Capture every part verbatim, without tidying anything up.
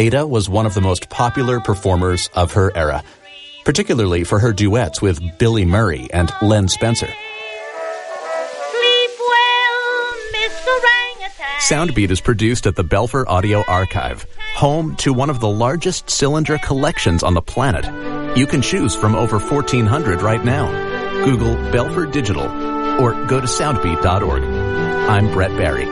Ada was one of the most popular performers of her era, particularly for her duets with Billy Murray and Len Spencer. Sleep well, Miss Orangutan. Soundbeat is produced at the Belfer Audio Archive, home to one of the largest cylinder collections on the planet. You can choose from over fourteen hundred right now. Google Belfer Digital or go to soundbeat dot org. I'm Brett Barry.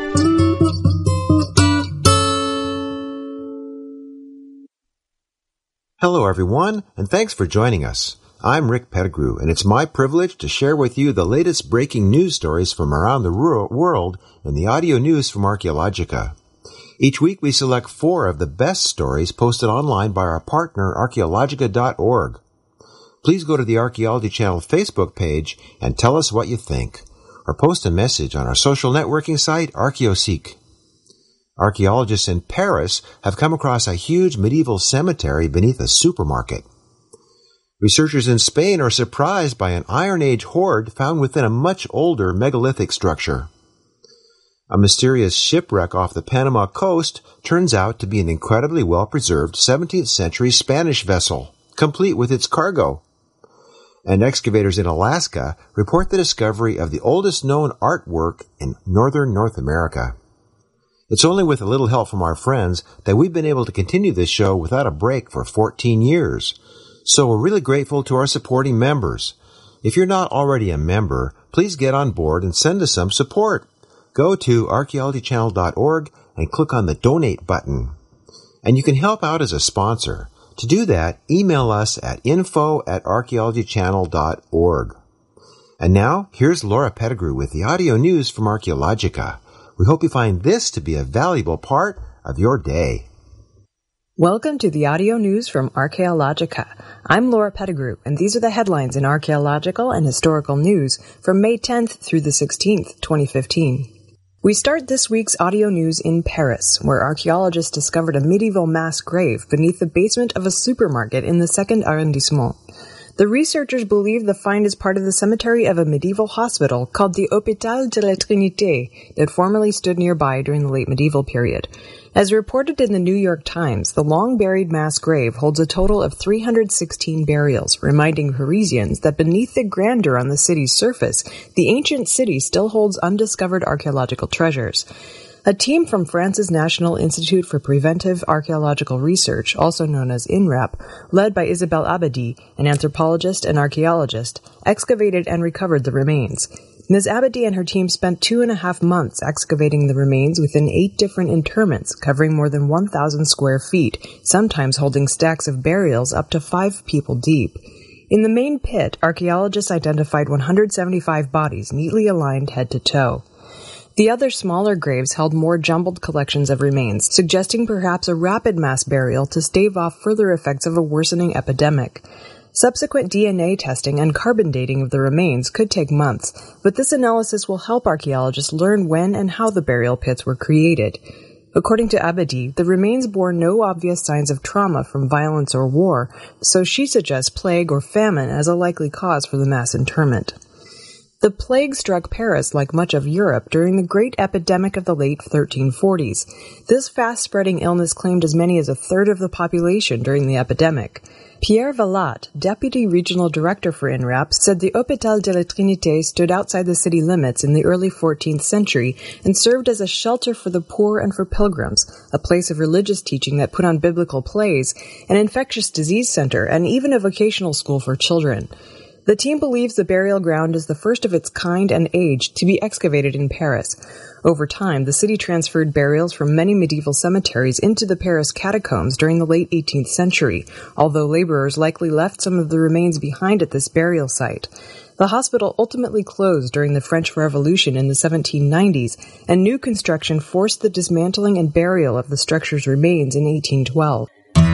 Hello, everyone, and thanks for joining us. I'm Rick Pettigrew, and it's my privilege to share with you the latest breaking news stories from around the world in the audio news from Archaeologica. Each week we select four of the best stories posted online by our partner, archaeologica dot org. Please go to the Archaeology Channel Facebook page and tell us what you think, or post a message on our social networking site, ArchaeoSeek. Archaeologists in Paris have come across a huge medieval cemetery beneath a supermarket. Researchers in Spain are surprised by an Iron Age hoard found within a much older megalithic structure. A mysterious shipwreck off the Panama coast turns out to be an incredibly well-preserved seventeenth century Spanish vessel, complete with its cargo. And excavators in Alaska report the discovery of the oldest known artwork in northern North America. It's only with a little help from our friends that we've been able to continue this show without a break for fourteen years. So we're really grateful to our supporting members. If you're not already a member, please get on board and send us some support. Go to archaeology channel dot org and click on the donate button. And you can help out as a sponsor. To do that, email us at info at archaeology channel dot org. And now, here's Laura Pettigrew with the audio news from Archaeologica. We hope you find this to be a valuable part of your day. Welcome to the audio news from Archaeologica. I'm Laura Pettigrew, and these are the headlines in archaeological and historical news from May tenth through the sixteenth, twenty fifteen. We start this week's audio news in Paris, where archaeologists discovered a medieval mass grave beneath the basement of a supermarket in the second arrondissement. The researchers believe the find is part of the cemetery of a medieval hospital called the Hôpital de la Trinité that formerly stood nearby during the late medieval period. As reported in the New York Times, the long-buried mass grave holds a total of three hundred sixteen burials, reminding Parisians that beneath the grandeur on the city's surface, the ancient city still holds undiscovered archaeological treasures. A team from France's National Institute for Preventive Archaeological Research, also known as INRAP, led by Isabelle Abadie, an anthropologist and archaeologist, excavated and recovered the remains. Miz Abadie and her team spent two and a half months excavating the remains within eight different interments covering more than one thousand square feet, sometimes holding stacks of burials up to five people deep. In the main pit, archaeologists identified one hundred seventy-five bodies neatly aligned head to toe. The other smaller graves held more jumbled collections of remains, suggesting perhaps a rapid mass burial to stave off further effects of a worsening epidemic. Subsequent D N A testing and carbon dating of the remains could take months, but this analysis will help archaeologists learn when and how the burial pits were created. According to Abadie, the remains bore no obvious signs of trauma from violence or war, so she suggests plague or famine as a likely cause for the mass interment. The plague struck Paris like much of Europe during the great epidemic of the late thirteen forties. This fast-spreading illness claimed as many as a third of the population during the epidemic. Pierre Vallat, deputy regional director for INRAP, said the Hôpital de la Trinité stood outside the city limits in the early fourteenth century and served as a shelter for the poor and for pilgrims, a place of religious teaching that put on biblical plays, an infectious disease center, and even a vocational school for children. The team believes the burial ground is the first of its kind and age to be excavated in Paris. Over time, the city transferred burials from many medieval cemeteries into the Paris catacombs during the late eighteenth century, although laborers likely left some of the remains behind at this burial site. The hospital ultimately closed during the French Revolution in the seventeen nineties, and new construction forced the dismantling and burial of the structure's remains in eighteen twelve.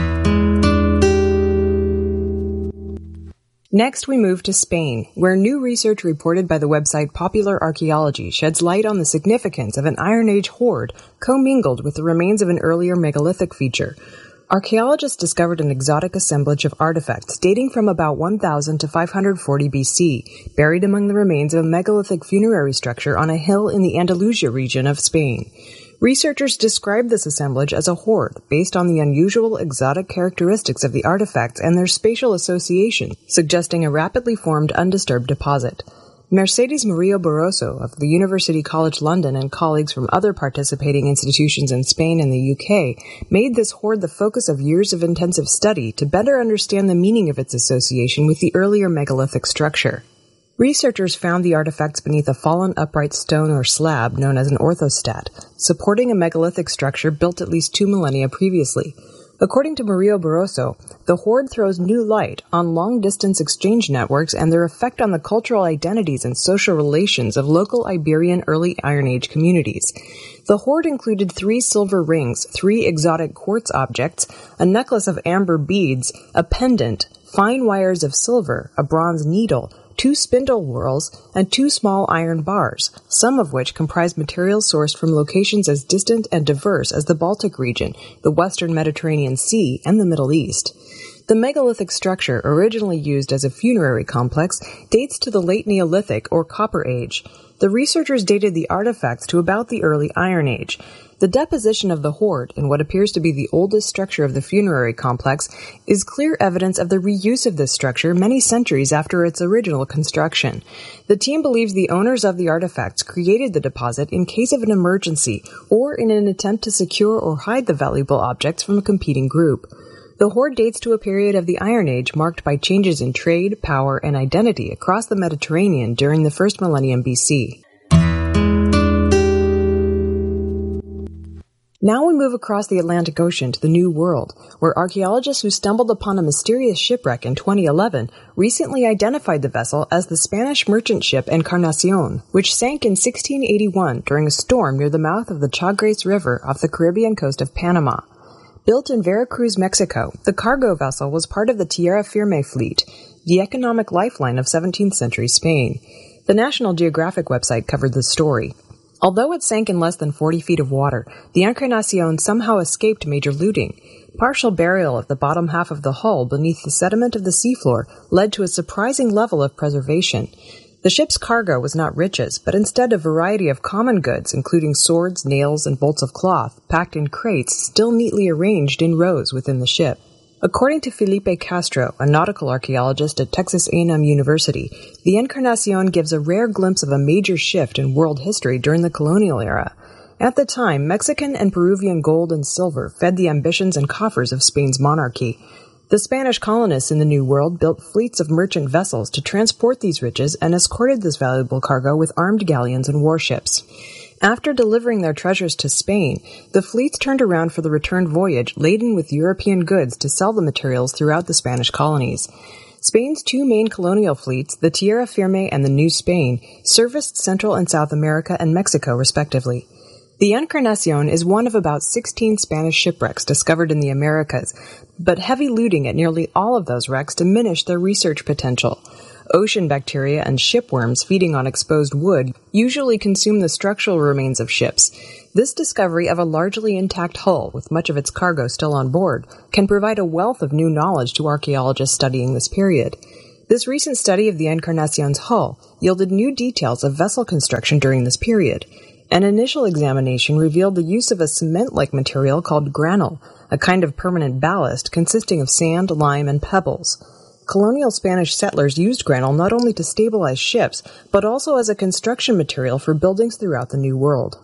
Next, we move to Spain, where new research reported by the website Popular Archaeology sheds light on the significance of an Iron Age hoard commingled with the remains of an earlier megalithic feature. Archaeologists discovered an exotic assemblage of artifacts dating from about one thousand to five hundred forty B C, buried among the remains of a megalithic funerary structure on a hill in the Andalusia region of Spain. Researchers describe this assemblage as a hoard based on the unusual exotic characteristics of the artifacts and their spatial association, suggesting a rapidly formed undisturbed deposit. Mercedes Murillo Barroso of the University College London and colleagues from other participating institutions in Spain and the U K made this hoard the focus of years of intensive study to better understand the meaning of its association with the earlier megalithic structure. Researchers found the artifacts beneath a fallen upright stone or slab known as an orthostat, supporting a megalithic structure built at least two millennia previously. According to Murillo Barroso, the hoard throws new light on long-distance exchange networks and their effect on the cultural identities and social relations of local Iberian early Iron Age communities. The hoard included three silver rings, three exotic quartz objects, a necklace of amber beads, a pendant, fine wires of silver, a bronze needle, two spindle whorls, and two small iron bars, some of which comprise materials sourced from locations as distant and diverse as the Baltic region, the western Mediterranean Sea, and the Middle East. The megalithic structure, originally used as a funerary complex, dates to the late Neolithic or Copper Age. The researchers dated the artifacts to about the early Iron Age. The deposition of the hoard, in what appears to be the oldest structure of the funerary complex, is clear evidence of the reuse of this structure many centuries after its original construction. The team believes the owners of the artifacts created the deposit in case of an emergency or in an attempt to secure or hide the valuable objects from a competing group. The hoard dates to a period of the Iron Age marked by changes in trade, power, and identity across the Mediterranean during the first millennium B C. Now we move across the Atlantic Ocean to the New World, where archaeologists who stumbled upon a mysterious shipwreck in twenty eleven recently identified the vessel as the Spanish merchant ship Encarnacion, which sank in sixteen eighty-one during a storm near the mouth of the Chagres River off the Caribbean coast of Panama. Built in Veracruz, Mexico, the cargo vessel was part of the Tierra Firme fleet, the economic lifeline of seventeenth century Spain. The National Geographic website covered the story. Although it sank in less than forty feet of water, the Encarnacion somehow escaped major looting. Partial burial of the bottom half of the hull beneath the sediment of the seafloor led to a surprising level of preservation. The ship's cargo was not riches, but instead a variety of common goods, including swords, nails, and bolts of cloth, packed in crates still neatly arranged in rows within the ship. According to Felipe Castro, a nautical archaeologist at Texas A and M University, the Encarnacion gives a rare glimpse of a major shift in world history during the colonial era. At the time, Mexican and Peruvian gold and silver fed the ambitions and coffers of Spain's monarchy. The Spanish colonists in the New World built fleets of merchant vessels to transport these riches and escorted this valuable cargo with armed galleons and warships. After delivering their treasures to Spain, the fleets turned around for the return voyage laden with European goods to sell the materials throughout the Spanish colonies. Spain's two main colonial fleets, the Tierra Firme and the New Spain, serviced Central and South America and Mexico respectively. The Encarnacion is one of about sixteen Spanish shipwrecks discovered in the Americas, but heavy looting at nearly all of those wrecks diminished their research potential. Ocean bacteria and shipworms feeding on exposed wood usually consume the structural remains of ships. This discovery of a largely intact hull, with much of its cargo still on board, can provide a wealth of new knowledge to archaeologists studying this period. This recent study of the Encarnacion's hull yielded new details of vessel construction during this period. An initial examination revealed the use of a cement-like material called granule, a kind of permanent ballast consisting of sand, lime, and pebbles. Colonial Spanish settlers used granule not only to stabilize ships, but also as a construction material for buildings throughout the New World.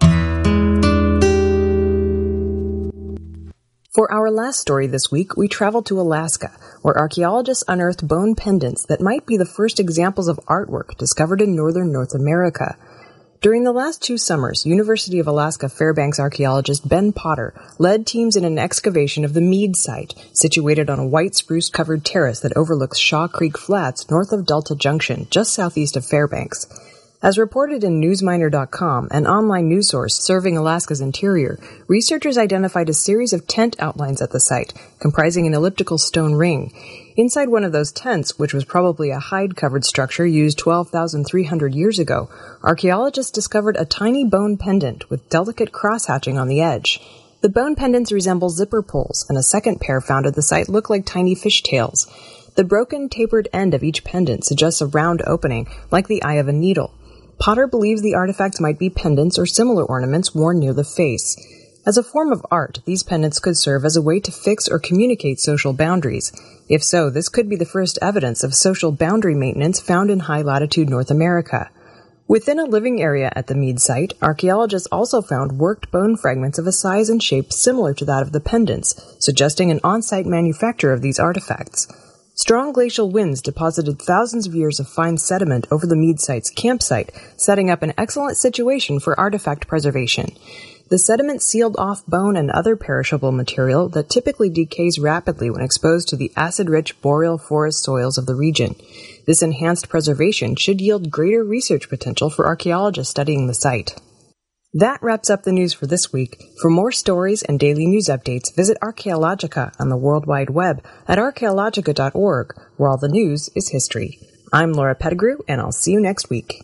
For our last story this week, we traveled to Alaska, where archaeologists unearthed bone pendants that might be the first examples of artwork discovered in northern North America. During the last two summers, University of Alaska Fairbanks archaeologist Ben Potter led teams in an excavation of the Mead site, situated on a white spruce-covered terrace that overlooks Shaw Creek Flats north of Delta Junction, just southeast of Fairbanks. As reported in Newsminer dot com, an online news source serving Alaska's interior, researchers identified a series of tent outlines at the site, comprising an elliptical stone ring. Inside one of those tents, which was probably a hide-covered structure used twelve thousand three hundred years ago, archaeologists discovered a tiny bone pendant with delicate cross-hatching on the edge. The bone pendants resemble zipper pulls, and a second pair found at the site look like tiny fish tails. The broken, tapered end of each pendant suggests a round opening, like the eye of a needle. Potter believes the artifacts might be pendants or similar ornaments worn near the face. As a form of art, these pendants could serve as a way to fix or communicate social boundaries. If so, this could be the first evidence of social boundary maintenance found in high-latitude North America. Within a living area at the Meade site, archaeologists also found worked bone fragments of a size and shape similar to that of the pendants, suggesting an on-site manufacture of these artifacts. Strong glacial winds deposited thousands of years of fine sediment over the Meade site's campsite, setting up an excellent situation for artifact preservation. The sediment sealed off bone and other perishable material that typically decays rapidly when exposed to the acid-rich boreal forest soils of the region. This enhanced preservation should yield greater research potential for archaeologists studying the site. That wraps up the news for this week. For more stories and daily news updates, visit Archaeologica on the World Wide Web at archaeologica dot org, where all the news is history. I'm Laura Pettigrew, and I'll see you next week.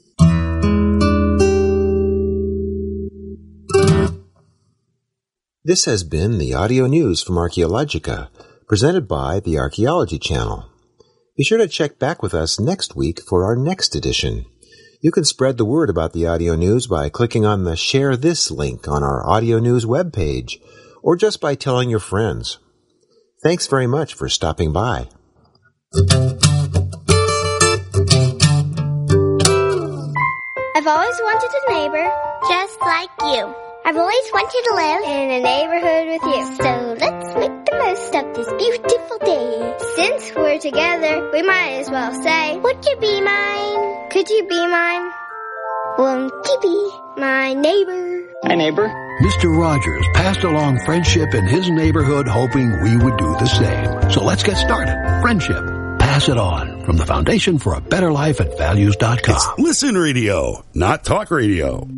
This has been the audio news from Archaeologica, presented by the Archaeology Channel. Be sure to check back with us next week for our next edition. You can spread the word about the audio news by clicking on the Share This link on our audio news webpage, or just by telling your friends. Thanks very much for stopping by. I've always wanted a neighbor just like you. I've always wanted to live in a neighborhood with you. So let's make the most of this beautiful day. Since we're together, we might as well say, would you be mine? Could you be mine? Won't you be my neighbor? Hi, neighbor. Mister Rogers passed along friendship in his neighborhood, hoping we would do the same. So let's get started. Friendship. Pass it on. From the Foundation for a Better Life at values dot com. It's Listen Radio, not talk radio.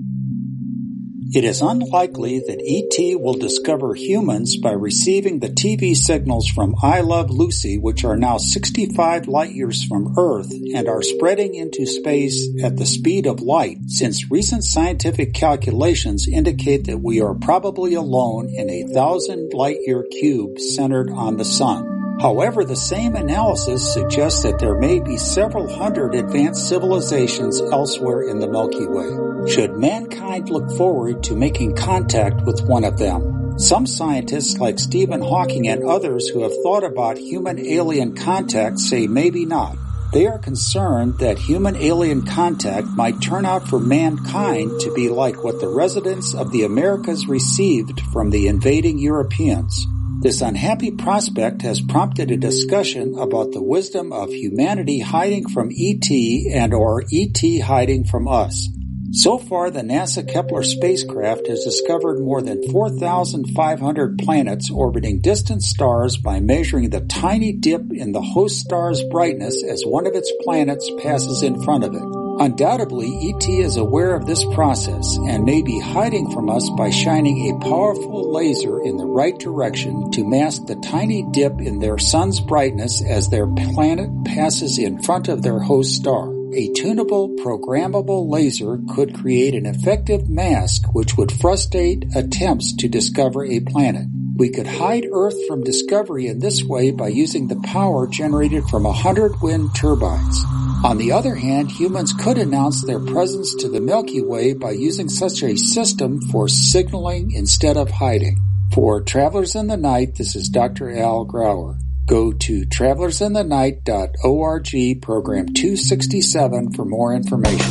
It is unlikely that E T will discover humans by receiving the T V signals from I Love Lucy, which are now sixty-five light-years from Earth and are spreading into space at the speed of light, since recent scientific calculations indicate that we are probably alone in a thousand light-year cube centered on the Sun. However, the same analysis suggests that there may be several hundred advanced civilizations elsewhere in the Milky Way. Should mankind look forward to making contact with one of them? Some scientists like Stephen Hawking and others who have thought about human-alien contact say maybe not. They are concerned that human-alien contact might turn out for mankind to be like what the residents of the Americas received from the invading Europeans. This unhappy prospect has prompted a discussion about the wisdom of humanity hiding from E T and or E T hiding from us. So far, the NASA Kepler spacecraft has discovered more than four thousand five hundred planets orbiting distant stars by measuring the tiny dip in the host star's brightness as one of its planets passes in front of it. Undoubtedly, E T is aware of this process and may be hiding from us by shining a powerful laser in the right direction to mask the tiny dip in their sun's brightness as their planet passes in front of their host star. A tunable, programmable laser could create an effective mask which would frustrate attempts to discover a planet. We could hide Earth from discovery in this way by using the power generated from a hundred wind turbines. On the other hand, humans could announce their presence to the Milky Way by using such a system for signaling instead of hiding. For Travelers in the Night, this is Doctor Al Grauer. Go to travelers in the night dot org, program two sixty-seven for more information.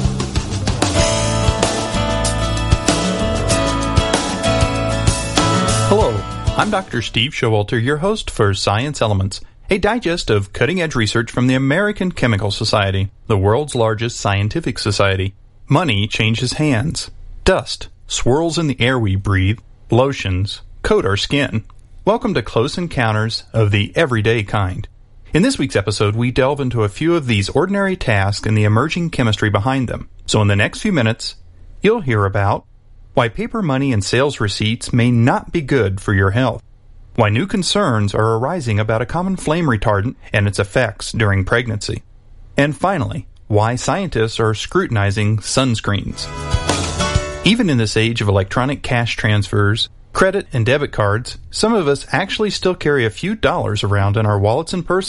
Hello, I'm Doctor Steve Showalter, your host for Science Elements, a digest of cutting-edge research from the American Chemical Society, the world's largest scientific society. Money changes hands. Dust swirls in the air we breathe. Lotions coat our skin. Welcome to Close Encounters of the Everyday Kind. In this week's episode, we delve into a few of these ordinary tasks and the emerging chemistry behind them. So in the next few minutes, you'll hear about why paper money and sales receipts may not be good for your health, why new concerns are arising about a common flame retardant and its effects during pregnancy, and finally, why scientists are scrutinizing sunscreens. Even in this age of electronic cash transfers, credit and debit cards, some of us actually still carry a few dollars around in our wallets and purses.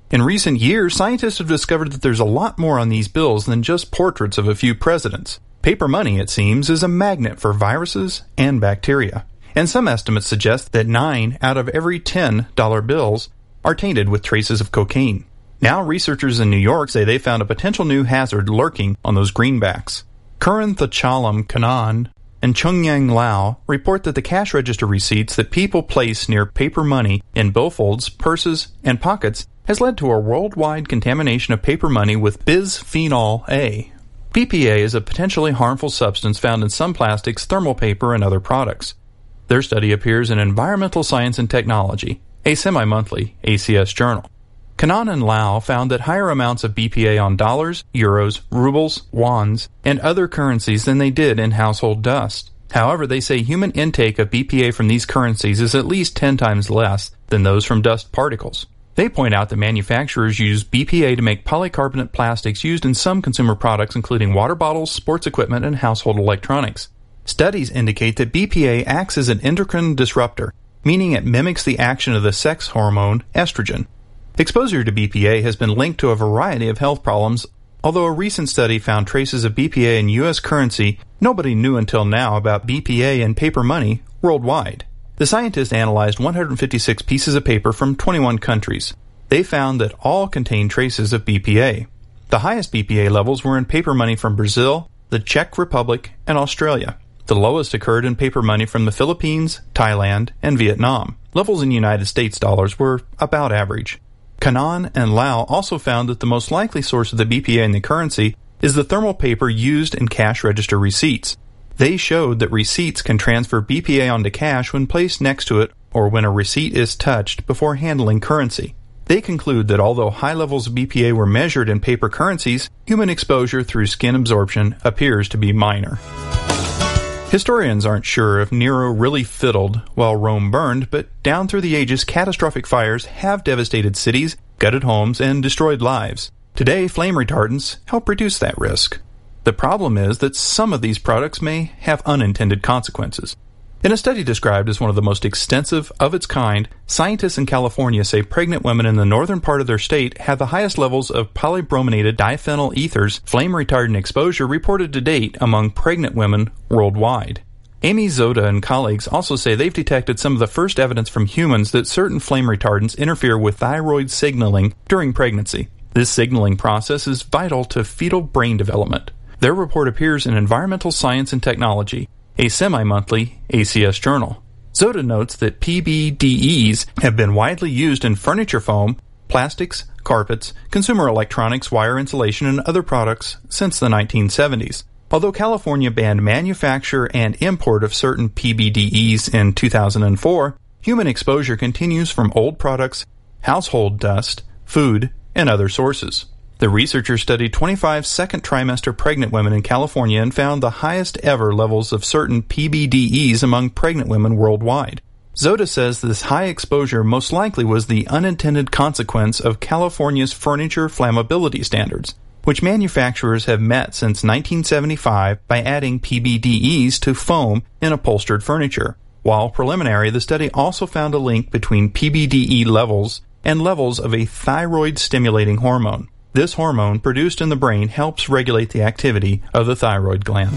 In recent years, scientists have discovered that there's a lot more on these bills than just portraits of a few presidents. Paper money, it seems, is a magnet for viruses and bacteria. And some estimates suggest that nine out of every ten dollar bills are tainted with traces of cocaine. Now researchers in New York say they found a potential new hazard lurking on those greenbacks. Karan Thachalam Kannan and Chungyang Lao report that the cash register receipts that people place near paper money in billfolds, purses, and pockets has led to a worldwide contamination of paper money with bisphenol A. B P A is a potentially harmful substance found in some plastics, thermal paper, and other products. Their study appears in Environmental Science and Technology, a semi-monthly A C S journal. Kannan and Lau found that higher amounts of B P A on dollars, euros, rubles, wons, and other currencies than they did in household dust. However, they say human intake of B P A from these currencies is at least ten times less than those from dust particles. They point out that manufacturers use B P A to make polycarbonate plastics used in some consumer products including water bottles, sports equipment, and household electronics. Studies indicate that B P A acts as an endocrine disruptor, meaning it mimics the action of the sex hormone estrogen. Exposure to B P A has been linked to a variety of health problems. Although a recent study found traces of B P A in U S currency, nobody knew until now about B P A in paper money worldwide. The scientists analyzed one hundred fifty-six pieces of paper from twenty-one countries. They found that all contained traces of B P A. The highest B P A levels were in paper money from Brazil, the Czech Republic, and Australia. The lowest occurred in paper money from the Philippines, Thailand, and Vietnam. Levels in United States dollars were about average. Kannan and Lau also found that the most likely source of the B P A in the currency is the thermal paper used in cash register receipts. They showed that receipts can transfer B P A onto cash when placed next to it or when a receipt is touched before handling currency. They conclude that although high levels of B P A were measured in paper currencies, human exposure through skin absorption appears to be minor. Historians aren't sure if Nero really fiddled while Rome burned, but down through the ages, catastrophic fires have devastated cities, gutted homes, and destroyed lives. Today, flame retardants help reduce that risk. The problem is that some of these products may have unintended consequences. In a study described as one of the most extensive of its kind, scientists in California say pregnant women in the northern part of their state have the highest levels of polybrominated diphenyl ethers flame retardant exposure reported to date among pregnant women worldwide. Amy Zoda and colleagues also say they've detected some of the first evidence from humans that certain flame retardants interfere with thyroid signaling during pregnancy. This signaling process is vital to fetal brain development. Their report appears in Environmental Science and Technology, a semi-monthly A C S journal. Zoda notes that P B D Es have been widely used in furniture foam, plastics, carpets, consumer electronics, wire insulation, and other products since the nineteen seventies. Although California banned manufacture and import of certain P B D Es in two thousand four, human exposure continues from old products, household dust, food, and other sources. The researchers studied twenty-five second trimester pregnant women in California and found the highest ever levels of certain P B D Es among pregnant women worldwide. Zoda says this high exposure most likely was the unintended consequence of California's furniture flammability standards, which manufacturers have met since nineteen seventy-five by adding P B D Es to foam in upholstered furniture. While preliminary, the study also found a link between P B D E levels and levels of a thyroid-stimulating hormone. This hormone, produced in the brain, helps regulate the activity of the thyroid gland.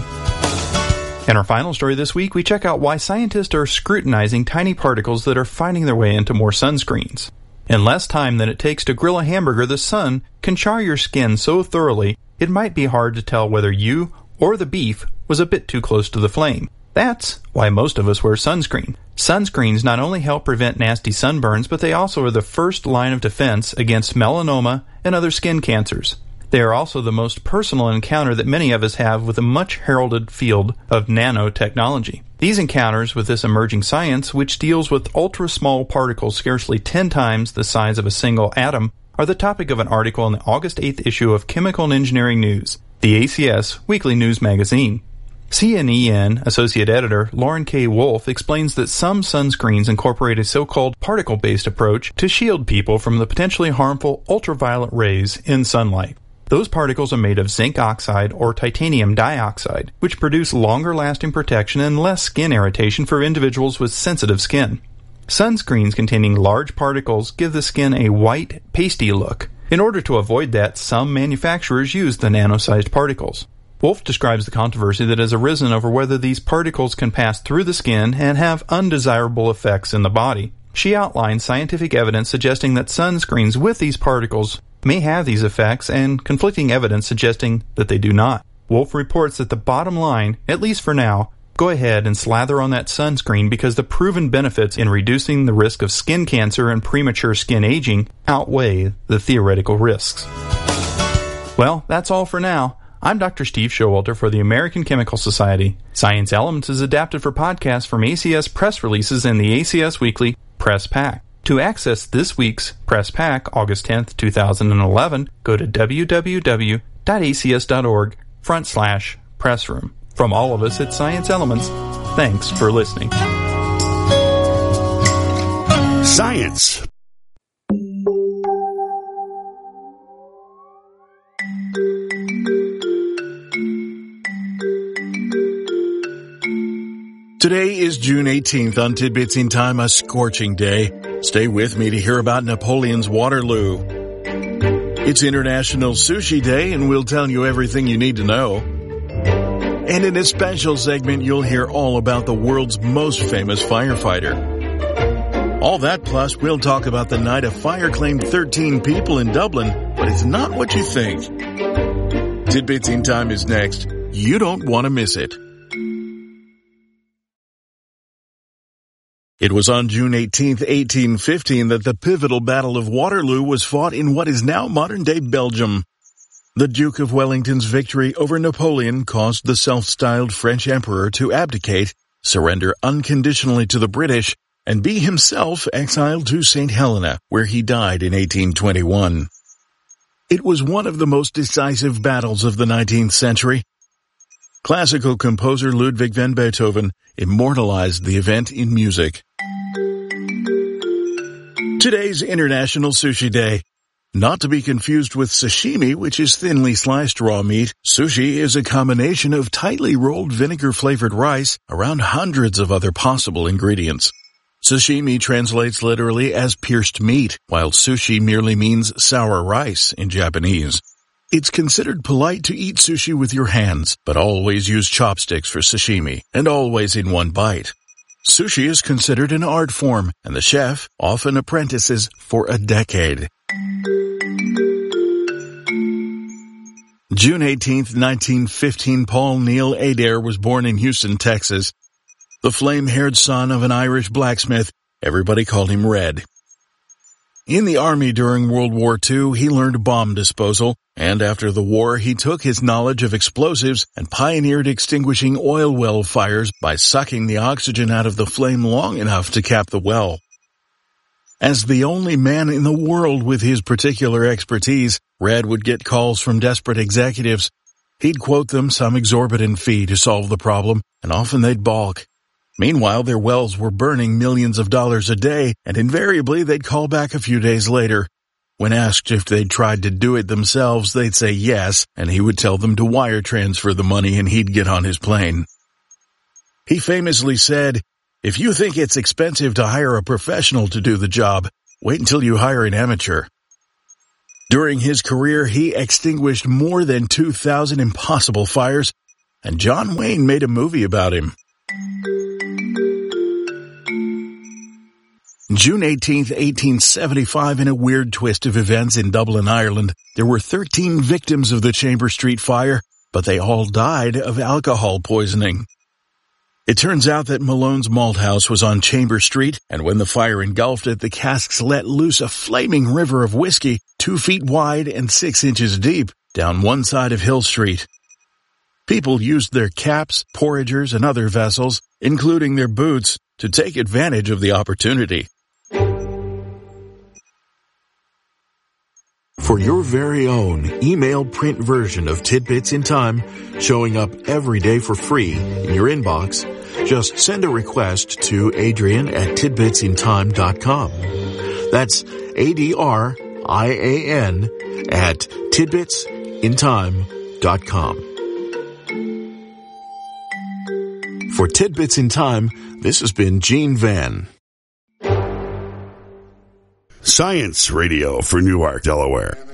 In our final story this week, we check out why scientists are scrutinizing tiny particles that are finding their way into more sunscreens. In less time than it takes to grill a hamburger, the sun can char your skin so thoroughly it might be hard to tell whether you or the beef was a bit too close to the flame. That's why most of us wear sunscreen. Sunscreens not only help prevent nasty sunburns, but they also are the first line of defense against melanoma and other skin cancers. They are also the most personal encounter that many of us have with the much heralded field of nanotechnology. These encounters with this emerging science, which deals with ultra-small particles scarcely ten times the size of a single atom, are the topic of an article in the August eighth issue of Chemical and Engineering News, the A C S weekly news magazine. C N E N Associate Editor Lauren K. Wolfe explains that some sunscreens incorporate a so-called particle-based approach to shield people from the potentially harmful ultraviolet rays in sunlight. Those particles are made of zinc oxide or titanium dioxide, which produce longer-lasting protection and less skin irritation for individuals with sensitive skin. Sunscreens containing large particles give the skin a white, pasty look. In order to avoid that, some manufacturers use the nano-sized particles. Wolf describes the controversy that has arisen over whether these particles can pass through the skin and have undesirable effects in the body. She outlines scientific evidence suggesting that sunscreens with these particles may have these effects and conflicting evidence suggesting that they do not. Wolf reports that the bottom line, at least for now, go ahead and slather on that sunscreen because the proven benefits in reducing the risk of skin cancer and premature skin aging outweigh the theoretical risks. Well, that's all for now. I'm Doctor Steve Showalter for the American Chemical Society. Science Elements is adapted for podcasts from A C S press releases in the A C S Weekly Press Pack. To access this week's Press Pack, August tenth, two thousand eleven, go to w w w dot a c s dot org front slash pressroom. From all of us at Science Elements, thanks for listening. Science. Today is June eighteenth. On Tidbits in Time, a scorching day. Stay with me to hear about Napoleon's Waterloo. It's International Sushi Day, and we'll tell you everything you need to know. And in a special segment, you'll hear all about the world's most famous firefighter. All that plus, we'll talk about the night a fire claimed thirteen people in Dublin, but it's not what you think. Tidbits in Time is next. You don't want to miss it. It was on June eighteenth, eighteen fifteen that the pivotal Battle of Waterloo was fought in what is now modern-day Belgium. The Duke of Wellington's victory over Napoleon caused the self-styled French emperor to abdicate, surrender unconditionally to the British, and be himself exiled to Saint Helena, where he died in eighteen twenty-one. It was one of the most decisive battles of the nineteenth century. Classical composer Ludwig van Beethoven immortalized the event in music. Today's International Sushi Day. Not to be confused with sashimi, which is thinly sliced raw meat, sushi is a combination of tightly rolled vinegar-flavored rice around hundreds of other possible ingredients. Sashimi translates literally as pierced meat, while sushi merely means sour rice in Japanese. It's considered polite to eat sushi with your hands, but always use chopsticks for sashimi, and always in one bite. Sushi is considered an art form, and the chef often apprentices for a decade. June eighteenth, nineteen fifteen, Paul Neil Adair was born in Houston, Texas. The flame-haired son of an Irish blacksmith, everybody called him Red. In the Army during World War Two, he learned bomb disposal, and after the war, he took his knowledge of explosives and pioneered extinguishing oil well fires by sucking the oxygen out of the flame long enough to cap the well. As the only man in the world with his particular expertise, Red would get calls from desperate executives. He'd quote them some exorbitant fee to solve the problem, and often they'd balk. Meanwhile, their wells were burning millions of dollars a day, and invariably they'd call back a few days later. When asked if they'd tried to do it themselves, they'd say yes, and he would tell them to wire transfer the money and he'd get on his plane. He famously said, "If you think it's expensive to hire a professional to do the job, wait until you hire an amateur." During his career, he extinguished more than two thousand impossible fires, and John Wayne made a movie about him. June eighteenth, eighteen seventy-five, in a weird twist of events in Dublin, Ireland, there were thirteen victims of the Chamber Street fire, but they all died of alcohol poisoning. It turns out that Malone's Malt House was on Chamber Street, and when the fire engulfed it, the casks let loose a flaming river of whiskey, two feet wide and six inches deep, down one side of Hill Street. People used their caps, porringers, and other vessels, including their boots, to take advantage of the opportunity. For your very own email print version of Tidbits in Time, showing up every day for free in your inbox, just send a request to Adrian at tidbits in time dot com. That's A D R I A N at tidbits in time dot com. For Tidbits in Time, this has been Gene Van. Science Radio for Newark, Delaware.